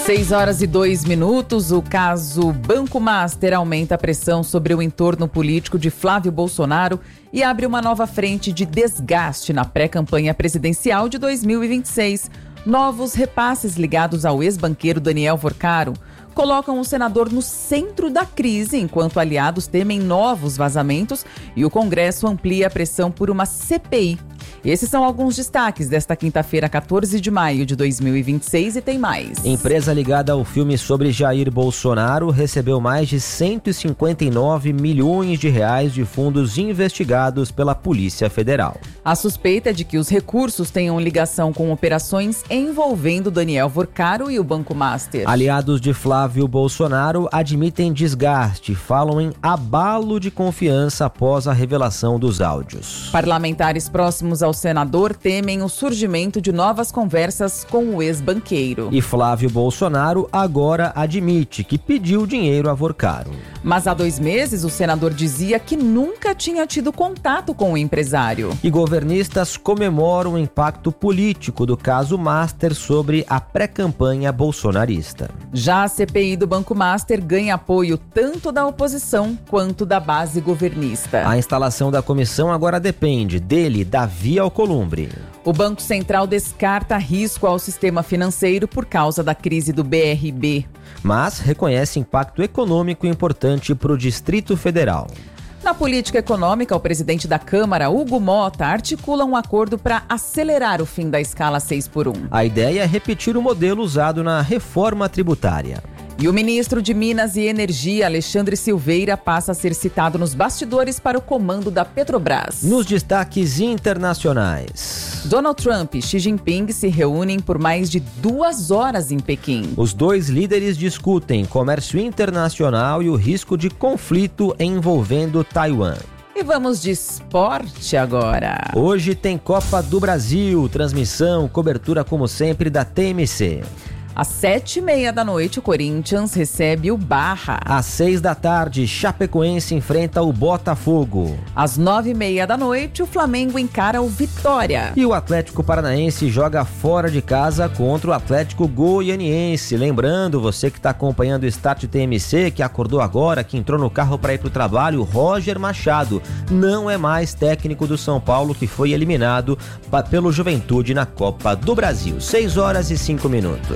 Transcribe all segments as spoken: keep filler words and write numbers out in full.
seis horas e dois minutos, o caso Banco Master aumenta a pressão sobre o entorno político de Flávio Bolsonaro e abre uma nova frente de desgaste na pré-campanha presidencial de dois mil e vinte e seis. Novos repasses ligados ao ex-banqueiro Daniel Vorcaro colocam o senador no centro da crise, enquanto aliados temem novos vazamentos e o Congresso amplia a pressão por uma C P I. Esses são alguns destaques desta quinta-feira, quatorze de maio de dois mil e vinte e seis, e tem mais. Empresa ligada ao filme sobre Jair Bolsonaro recebeu mais de cento e cinquenta e nove milhões de reais de fundos investigados pela Polícia Federal. A suspeita é de que os recursos tenham ligação com operações envolvendo Daniel Vorcaro e o Banco Master. Aliados de Flávio Bolsonaro admitem desgaste, falam em abalo de confiança após a revelação dos áudios. Parlamentares próximos ao senador temem o surgimento de novas conversas com o ex-banqueiro. E Flávio Bolsonaro agora admite que pediu dinheiro a Vorcaro. Mas há dois meses o senador dizia que nunca tinha tido contato com o empresário. E governistas comemoram o impacto político do caso Master sobre a pré-campanha bolsonarista. Já a C P I do Banco Master ganha apoio tanto da oposição quanto da base governista. A instalação da comissão agora depende dele, Davi Alcolumbre. O Banco Central descarta risco ao sistema financeiro por causa da crise do B R B. Mas reconhece impacto econômico importante para o Distrito Federal. Na política econômica, o presidente da Câmara, Hugo Mota, articula um acordo para acelerar o fim da escala seis por um. A ideia é repetir o modelo usado na reforma tributária. E o ministro de Minas e Energia, Alexandre Silveira, passa a ser citado nos bastidores para o comando da Petrobras. Nos destaques internacionais, Donald Trump e Xi Jinping se reúnem por mais de duas horas em Pequim. Os dois líderes discutem comércio internacional e o risco de conflito envolvendo Taiwan. E vamos de esporte agora. Hoje tem Copa do Brasil, transmissão, cobertura como sempre da T M C. Às sete e meia da noite, o Corinthians recebe o Barra. Às seis da tarde, Chapecoense enfrenta o Botafogo. Às nove e meia da noite, o Flamengo encara o Vitória. E o Atlético Paranaense joga fora de casa contra o Atlético Goianiense. Lembrando, você que está acompanhando o Start T M C, que acordou agora, que entrou no carro para ir para o trabalho, Roger Machado não é mais técnico do São Paulo, que foi eliminado pelo Juventude na Copa do Brasil. seis horas e cinco minutos.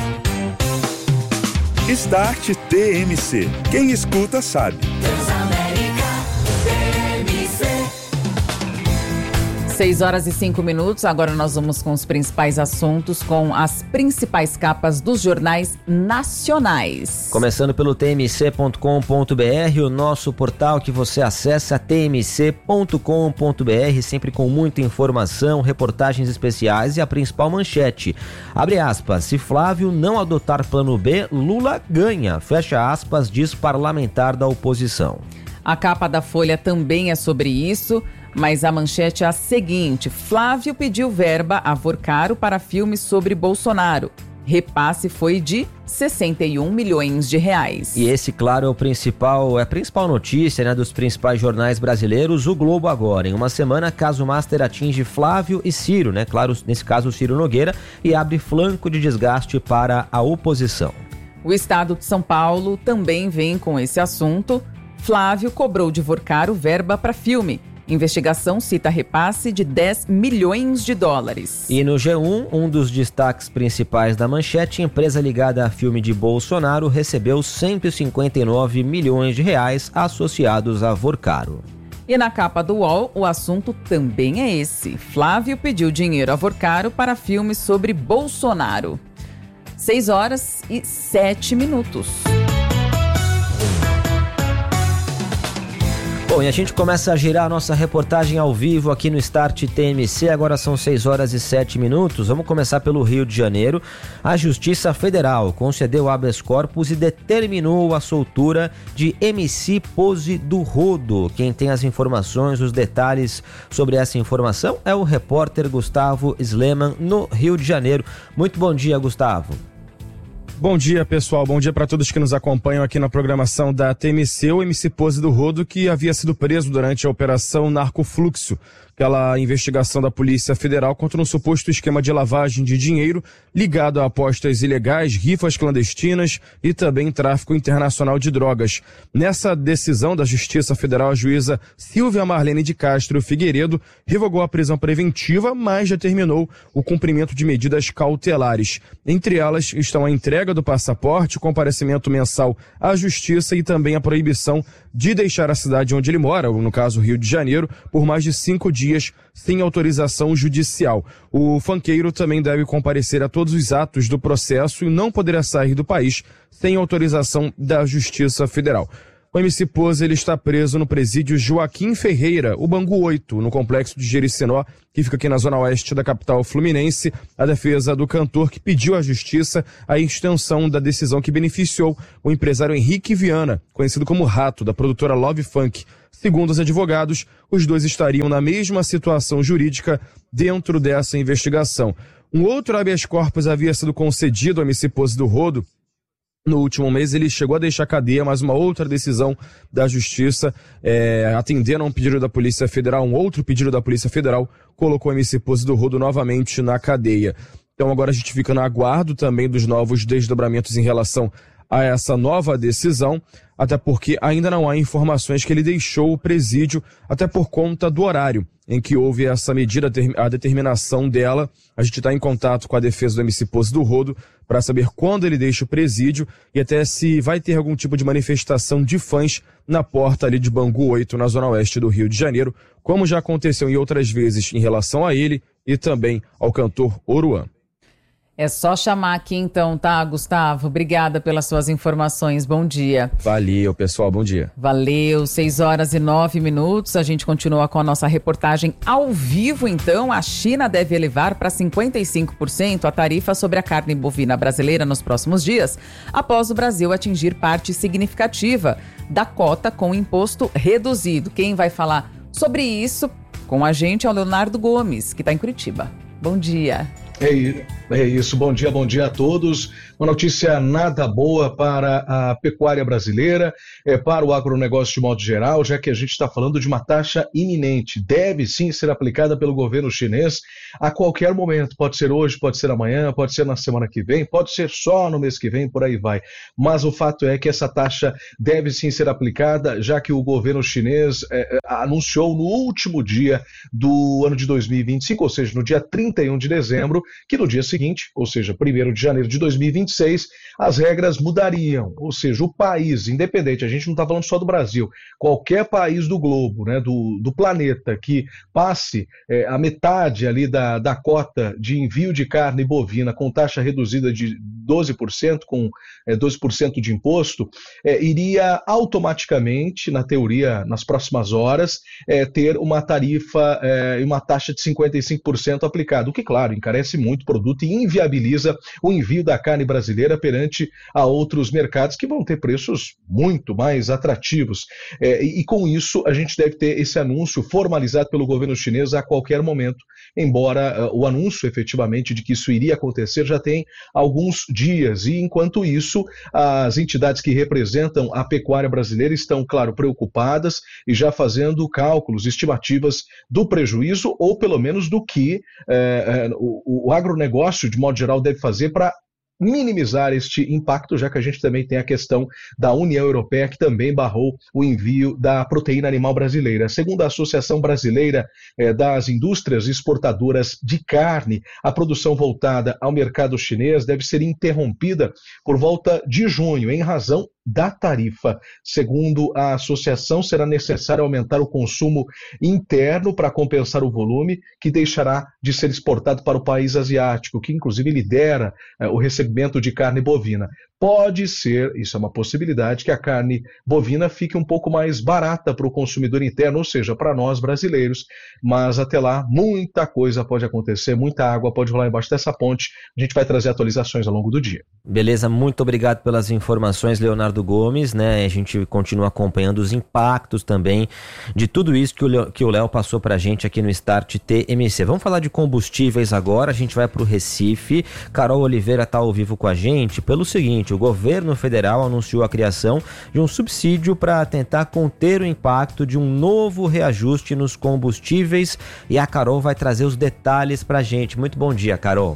Start T M C. Quem escuta sabe. seis horas e cinco minutos, agora nós vamos com os principais assuntos, com as principais capas dos jornais nacionais. Começando pelo T M C ponto com ponto b r, o nosso portal que você acessa, T M C ponto com ponto b r, sempre com muita informação, reportagens especiais e a principal manchete. Abre aspas, se Flávio não adotar plano B, Lula ganha, fecha aspas, diz parlamentar da oposição. A capa da Folha também é sobre isso, mas a manchete é a seguinte: Flávio pediu verba a Vorcaro para filme sobre Bolsonaro. Repasse foi de sessenta e um milhões de reais. E esse, claro, é o principal, é a principal notícia, né, dos principais jornais brasileiros. O Globo agora, em uma semana, caso Master atinge Flávio e Ciro, né? Claro, nesse caso Ciro Nogueira, e abre flanco de desgaste para a oposição. O Estado de São Paulo também vem com esse assunto. Flávio cobrou de Vorcaro verba para filme. Investigação cita repasse de dez milhões de dólares. E no G um, um dos destaques principais da manchete, empresa ligada a filme de Bolsonaro recebeu cento e cinquenta e nove milhões de reais associados a Vorcaro. E na capa do U O L, o assunto também é esse. Flávio pediu dinheiro a Vorcaro para filme sobre Bolsonaro. seis horas e sete minutos. Bom, e a gente começa a girar a nossa reportagem ao vivo aqui no Start T M C, agora são seis horas e sete minutos. Vamos começar pelo Rio de Janeiro. A Justiça Federal concedeu habeas corpus e determinou a soltura de M C Pose do Rodo. Quem tem as informações, os detalhes sobre essa informação é o repórter Gustavo Sleman, no Rio de Janeiro. Muito bom dia, Gustavo. Bom dia, pessoal. Bom dia para todos que nos acompanham aqui na programação da T M C. O M C Pose do Rodo, que havia sido preso durante a Operação Narcofluxo, aquela investigação da Polícia Federal contra um suposto esquema de lavagem de dinheiro ligado a apostas ilegais, rifas clandestinas e também tráfico internacional de drogas. Nessa decisão da Justiça Federal, a juíza Silvia Marlene de Castro Figueiredo revogou a prisão preventiva, mas determinou o cumprimento de medidas cautelares. Entre elas estão a entrega do passaporte, o comparecimento mensal à Justiça e também a proibição de deixar a cidade onde ele mora, no caso Rio de Janeiro, por mais de cinco dias sem autorização judicial. O funkeiro também deve comparecer a todos os atos do processo e não poderá sair do país sem autorização da Justiça Federal. O M C Pose, ele está preso no presídio Joaquim Ferreira, o Bangu oito, no complexo de Jericinó, que fica aqui na zona oeste da capital fluminense. A defesa do cantor, que pediu à justiça a extensão da decisão que beneficiou o empresário Henrique Viana, conhecido como Rato, da produtora Love Funk. Segundo os advogados, os dois estariam na mesma situação jurídica dentro dessa investigação. Um outro habeas corpus havia sido concedido ao M C Pose do Rodo. No último mês ele chegou a deixar a cadeia, mas uma outra decisão da Justiça, é, atendendo a um pedido da Polícia Federal, um outro pedido da Polícia Federal, colocou o M C Pose do Rodo novamente na cadeia. Então agora a gente fica no aguardo também dos novos desdobramentos em relação a essa nova decisão, até porque ainda não há informações que ele deixou o presídio, até por conta do horário em que houve essa medida, a determinação dela. A gente está em contato com a defesa do M C Pose do Rodo para saber quando ele deixa o presídio e até se vai ter algum tipo de manifestação de fãs na porta ali de Bangu oito, na zona oeste do Rio de Janeiro, como já aconteceu em outras vezes em relação a ele e também ao cantor Oruan. É só chamar aqui então, tá, Gustavo? Obrigada pelas suas informações. Bom dia. Valeu, pessoal. Bom dia. Valeu. seis horas e nove minutos. A gente continua com a nossa reportagem ao vivo, então. A China deve elevar para cinquenta e cinco por cento a tarifa sobre a carne bovina brasileira nos próximos dias, após o Brasil atingir parte significativa da cota com imposto reduzido. Quem vai falar sobre isso com a gente é o Leonardo Gomes, que está em Curitiba. Bom dia. É, é isso, bom dia, bom dia a todos. Uma notícia nada boa para a pecuária brasileira, é, para o agronegócio de modo geral, já que a gente está falando de uma taxa iminente. Deve sim ser aplicada pelo governo chinês a qualquer momento. Pode ser hoje, pode ser amanhã, pode ser na semana que vem, pode ser só no mês que vem, por aí vai. Mas o fato é que essa taxa deve sim ser aplicada, já que o governo chinês é, anunciou no último dia do ano de dois mil e vinte e cinco, ou seja, no dia trinta e um de dezembro, que no dia seguinte, ou seja, primeiro de janeiro de dois mil e vinte e seis, as regras mudariam, ou seja, o país, independente, a gente não está falando só do Brasil, qualquer país do globo, né, do, do planeta, que passe é, a metade ali da, da cota de envio de carne bovina com taxa reduzida de doze por cento, com é, doze por cento de imposto, é, iria automaticamente, na teoria, nas próximas horas, é, ter uma tarifa e é, uma taxa de cinquenta e cinco por cento aplicada, o que, claro, encarece muito o produto e inviabiliza o envio da carne brasileira perante a outros mercados que vão ter preços muito mais atrativos. É, e, e com isso a gente deve ter esse anúncio formalizado pelo governo chinês a qualquer momento, embora uh, o anúncio efetivamente de que isso iria acontecer já tem alguns dias. E enquanto isso, as entidades que representam a pecuária brasileira estão, claro, preocupadas e já fazendo cálculos, estimativas do prejuízo ou pelo menos do que é, é, o, o agronegócio, de modo geral, deve fazer para minimizar este impacto, já que a gente também tem a questão da União Europeia, que também barrou o envio da proteína animal brasileira. Segundo a Associação Brasileira eh, das Indústrias Exportadoras de Carne, a produção voltada ao mercado chinês deve ser interrompida por volta de junho, em razão da tarifa. Segundo a associação, será necessário aumentar o consumo interno para compensar o volume que deixará de ser exportado para o país asiático, que inclusive lidera eh, o recebimento de carne bovina. Pode ser, isso é uma possibilidade, que a carne bovina fique um pouco mais barata para o consumidor interno, ou seja, para nós brasileiros, mas até lá muita coisa pode acontecer, muita água pode rolar embaixo dessa ponte. A gente vai trazer atualizações ao longo do dia. Beleza, muito obrigado pelas informações, Leonardo Eduardo Gomes, né? A gente continua acompanhando os impactos também de tudo isso que o Léo, que o Léo passou pra gente aqui no Start T M C. Vamos falar de combustíveis agora, a gente vai pro Recife. Carol Oliveira tá ao vivo com a gente pelo seguinte: o governo federal anunciou a criação de um subsídio para tentar conter o impacto de um novo reajuste nos combustíveis, e a Carol vai trazer os detalhes pra gente. Muito bom dia, Carol.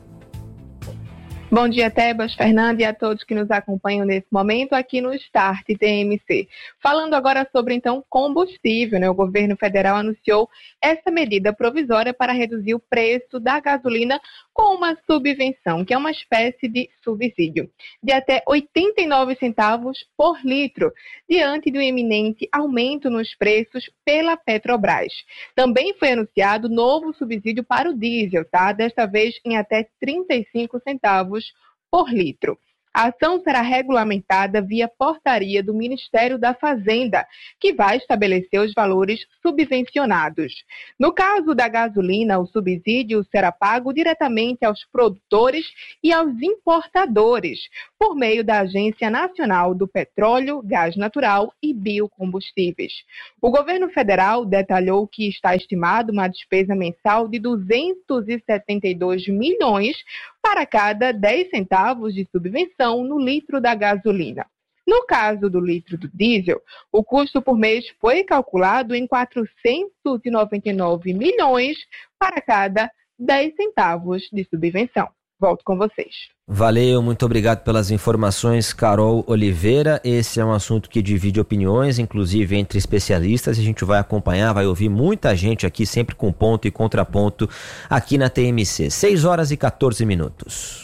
Bom dia, Tebas, Fernando e a todos que nos acompanham nesse momento aqui no Start T M C. Falando agora sobre, então, combustível, né? O governo federal anunciou essa medida provisória para reduzir o preço da gasolina com uma subvenção, que é uma espécie de subsídio, de até oitenta e nove centavos por litro, diante do iminente aumento nos preços pela Petrobras. Também foi anunciado novo subsídio para o diesel, tá? Desta vez em até trinta e cinco centavos por litro. A ação será regulamentada via portaria do Ministério da Fazenda, que vai estabelecer os valores subvencionados. No caso da gasolina, o subsídio será pago diretamente aos produtores e aos importadores, por meio da Agência Nacional do Petróleo, Gás Natural e Biocombustíveis. O governo federal detalhou que está estimado uma despesa mensal de duzentos e setenta e dois milhões para cada dez centavos de subvenção no litro da gasolina. No caso do litro do diesel, o custo por mês foi calculado em quatrocentos e noventa e nove milhões para cada dez centavos de subvenção. Volto com vocês. Valeu, muito obrigado pelas informações, Carol Oliveira. Esse é um assunto que divide opiniões, inclusive entre especialistas. A gente vai acompanhar, vai ouvir muita gente aqui, sempre com ponto e contraponto, aqui na T M C. seis horas e quatorze minutos.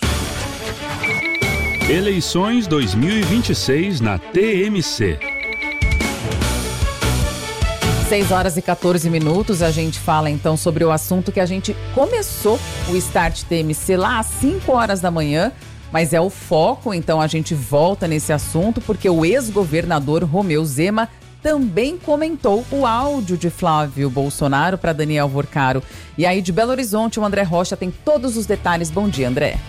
Eleições dois mil e vinte e seis na T M C. seis horas e quatorze minutos, a gente fala então sobre o assunto que a gente começou o Start T M C lá às cinco horas da manhã, mas é o foco, então a gente volta nesse assunto porque o ex-governador Romeu Zema também comentou o áudio de Flávio Bolsonaro para Daniel Worcaro. E aí de Belo Horizonte, o André Rocha tem todos os detalhes. Bom dia, André.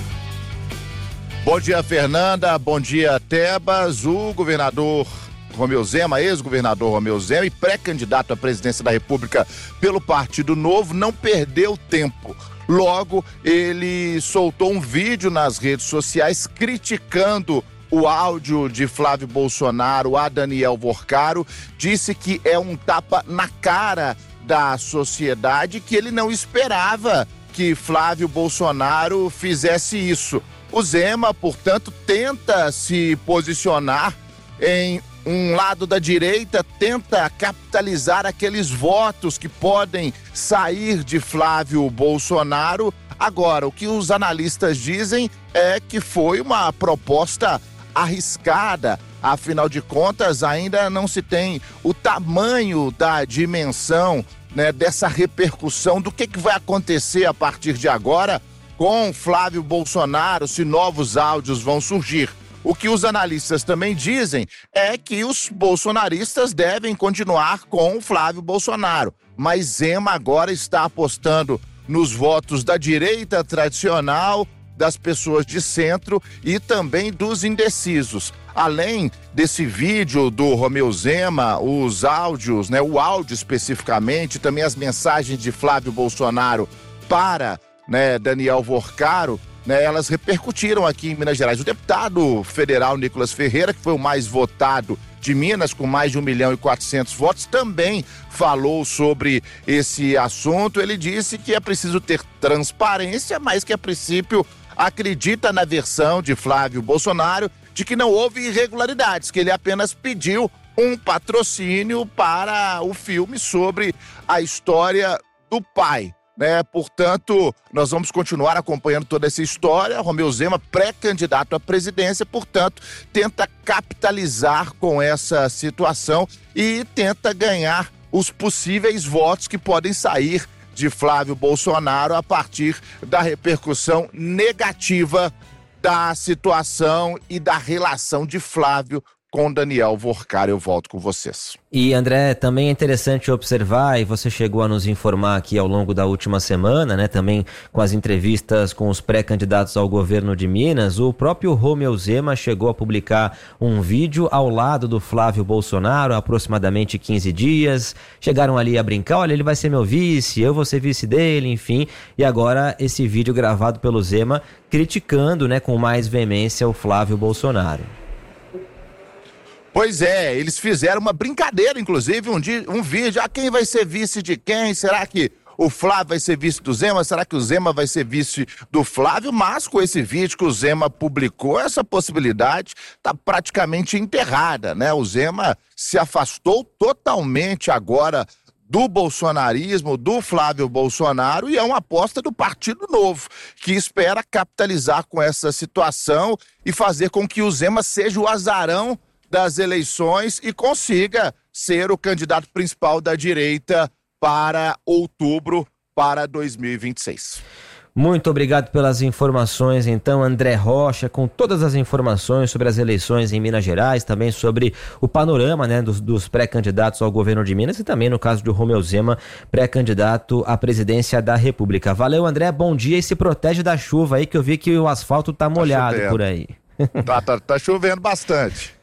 Bom dia, Fernanda. Bom dia, Tebas. O governador Romeu Zema, ex-governador Romeu Zema e pré-candidato à presidência da República pelo Partido Novo, não perdeu tempo. Logo, ele soltou um vídeo nas redes sociais criticando o áudio de Flávio Bolsonaro a Daniel Worcaro. Disse que é um tapa na cara da sociedade, que ele não esperava que Flávio Bolsonaro fizesse isso. O Zema, portanto, tenta se posicionar em um lado da direita, tenta capitalizar aqueles votos que podem sair de Flávio Bolsonaro. Agora, o que os analistas dizem é que foi uma proposta arriscada. Afinal de contas, ainda não se tem o tamanho da dimensão, né, dessa repercussão, do que, que vai acontecer a partir de agora com Flávio Bolsonaro, se novos áudios vão surgir. O que os analistas também dizem é que os bolsonaristas devem continuar com o Flávio Bolsonaro, mas Zema agora está apostando nos votos da direita tradicional, das pessoas de centro e também dos indecisos. Além desse vídeo do Romeu Zema, os áudios, né, o áudio especificamente, também as mensagens de Flávio Bolsonaro para, né, Daniel Worcaro, né, elas repercutiram aqui em Minas Gerais. O deputado federal Nicolas Ferreira, que foi o mais votado de Minas, com mais de um milhão e quatrocentos votos, também falou sobre esse assunto. Ele disse que é preciso ter transparência, mas que a princípio acredita na versão de Flávio Bolsonaro de que não houve irregularidades, que ele apenas pediu um patrocínio para o filme sobre a história do pai. Né? Portanto, nós vamos continuar acompanhando toda essa história. Romeu Zema, pré-candidato à presidência, portanto, tenta capitalizar com essa situação e tenta ganhar os possíveis votos que podem sair de Flávio Bolsonaro a partir da repercussão negativa da situação e da relação de Flávio com Daniel Vorcar. Eu volto com vocês. E André, também é interessante observar, e você chegou a nos informar aqui ao longo da última semana, né, também com as entrevistas com os pré-candidatos ao governo de Minas, o próprio Romeu Zema chegou a publicar um vídeo ao lado do Flávio Bolsonaro há aproximadamente quinze dias, chegaram ali a brincar, olha, ele vai ser meu vice, eu vou ser vice dele, enfim, e agora esse vídeo gravado pelo Zema criticando, né, com mais veemência o Flávio Bolsonaro. Pois é, eles fizeram uma brincadeira, inclusive, um, dia, um vídeo, ah, quem vai ser vice de quem? Será que o Flávio vai ser vice do Zema? Será que o Zema vai ser vice do Flávio? Mas com esse vídeo que o Zema publicou, essa possibilidade está praticamente enterrada, né? O Zema se afastou totalmente agora do bolsonarismo, do Flávio Bolsonaro, e é uma aposta do Partido Novo, que espera capitalizar com essa situação e fazer com que o Zema seja o azarão das eleições e consiga ser o candidato principal da direita para outubro para dois mil e vinte e seis. Muito obrigado pelas informações, então, André Rocha, com todas as informações sobre as eleições em Minas Gerais, também sobre o panorama, né, dos, dos pré-candidatos ao governo de Minas e também no caso do Romeu Zema, pré-candidato à presidência da República. Valeu, André, bom dia e se protege da chuva aí, que eu vi que o asfalto tá molhado tá por aí. Tá, tá, tá chovendo bastante.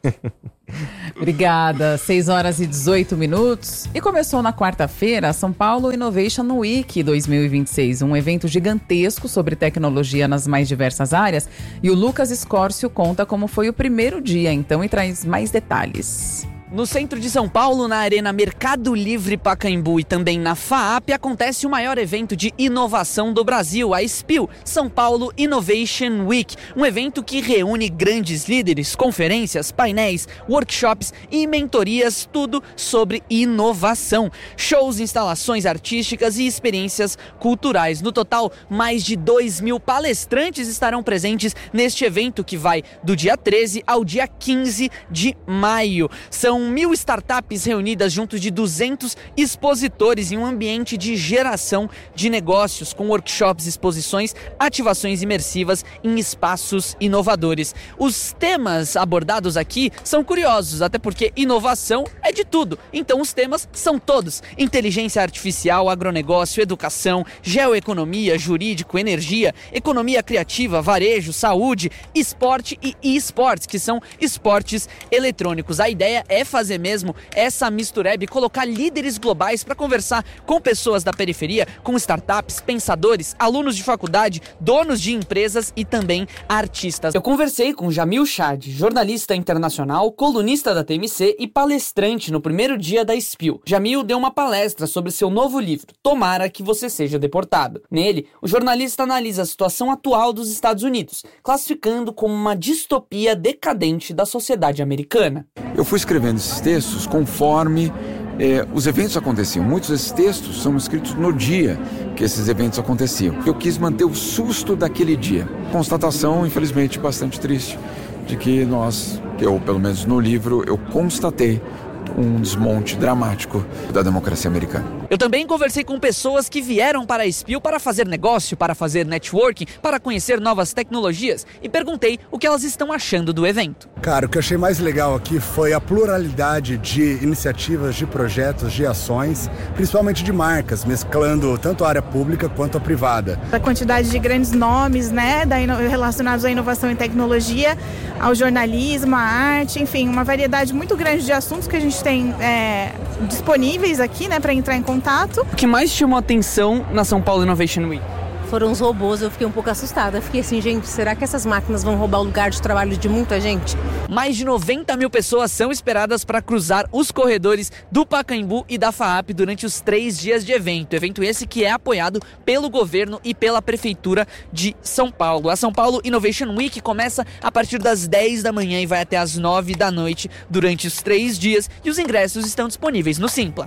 Obrigada, seis horas e dezoito minutos. E começou na quarta-feira a São Paulo Innovation Week dois mil e vinte e seis, um evento gigantesco sobre tecnologia nas mais diversas áreas. E o Lucas Escórcio conta como foi o primeiro dia, então, e traz mais detalhes. No centro de São Paulo, na Arena Mercado Livre Pacaembu e também na FAAP, acontece o maior evento de inovação do Brasil, a SPIL, São Paulo Innovation Week, um evento que reúne grandes líderes, conferências, painéis, workshops e mentorias, tudo sobre inovação. Shows, instalações artísticas e experiências culturais. No total, mais de dois mil palestrantes estarão presentes neste evento que vai do dia treze ao dia quinze de maio. São mil startups reunidas junto de duzentos expositores em um ambiente de geração de negócios, com workshops, exposições, ativações imersivas em espaços inovadores. Os temas abordados aqui são curiosos, até porque inovação é de tudo, então os temas são todos: inteligência artificial, agronegócio, educação, geoeconomia, jurídico, energia, economia criativa, varejo, saúde, esporte e e-sports, que são esportes eletrônicos. A ideia é fazer mesmo essa mistureba e colocar líderes globais para conversar com pessoas da periferia, com startups, pensadores, alunos de faculdade, donos de empresas e também artistas. Eu conversei com Jamil Chad, jornalista internacional, colunista da T M C e palestrante no primeiro dia da SPIL. Jamil deu uma palestra sobre seu novo livro, Tomara que Você Seja Deportado. Nele, o jornalista analisa a situação atual dos Estados Unidos, classificando como uma distopia decadente da sociedade americana. Eu fui escrevendo esses textos conforme eh, os eventos aconteciam. Muitos desses textos são escritos no dia que esses eventos aconteciam. Eu quis manter o susto daquele dia. Constatação, infelizmente, bastante triste, de que nós, que eu, pelo menos no livro, eu constatei um desmonte dramático da democracia americana. Eu também conversei com pessoas que vieram para a SPIL para fazer negócio, para fazer networking, para conhecer novas tecnologias e perguntei o que elas estão achando do evento. Cara, o que eu achei mais legal aqui foi a pluralidade de iniciativas, de projetos, de ações, principalmente de marcas, mesclando tanto a área pública quanto a privada. A quantidade de grandes nomes, né, da ino- relacionados à inovação e tecnologia, ao jornalismo, à arte, enfim, uma variedade muito grande de assuntos que a gente tem é, disponíveis aqui, né, para entrar em contato. O que mais chamou a atenção na São Paulo Innovation Week? Foram os robôs, eu fiquei um pouco assustada. Fiquei assim, gente, será que essas máquinas vão roubar o lugar de trabalho de muita gente? Mais de noventa mil pessoas são esperadas para cruzar os corredores do Pacaembu e da FAAP durante os três dias de evento. Evento esse que é apoiado pelo governo e pela Prefeitura de São Paulo. A São Paulo Innovation Week começa a partir das dez da manhã e vai até as nove da noite durante os três dias e os ingressos estão disponíveis no Simpla.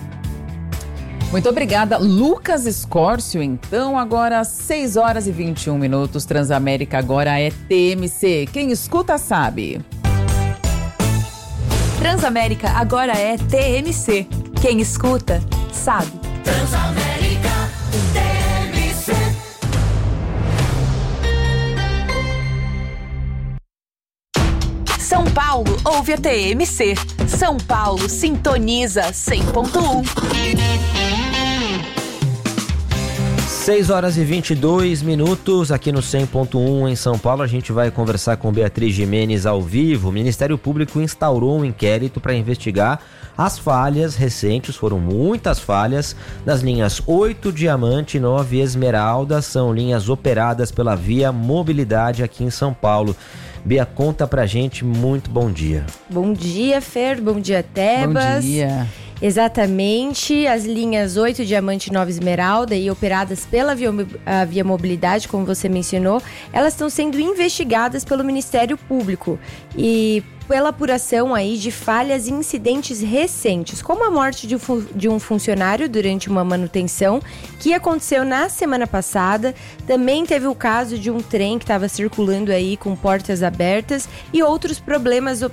Muito obrigada, Lucas Escórcio. Então, agora seis horas e vinte e um minutos. Transamérica agora é T M C. Quem escuta sabe. Transamérica agora é T M C. Quem escuta sabe. Transamérica T M C. São Paulo ouve a T M C. São Paulo sintoniza cem ponto um. seis horas e vinte e dois minutos aqui no cem ponto um em São Paulo. A gente vai conversar com Beatriz Gimenez ao vivo. O Ministério Público instaurou um inquérito para investigar as falhas recentes, foram muitas falhas, das linhas oito Diamante e nove Esmeralda. São linhas operadas pela Via Mobilidade aqui em São Paulo. Bia, conta pra gente, muito bom dia. Bom dia, Fer, bom dia, Tebas. Bom dia. Exatamente, as linhas oito Diamante e nove Esmeralda, e operadas pela Via, a Via Mobilidade, como você mencionou, elas estão sendo investigadas pelo Ministério Público e pela apuração aí de falhas e incidentes recentes, como a morte de, de um funcionário durante uma manutenção, que aconteceu na semana passada. Também teve o caso de um trem que estava circulando aí com portas abertas e outros problemas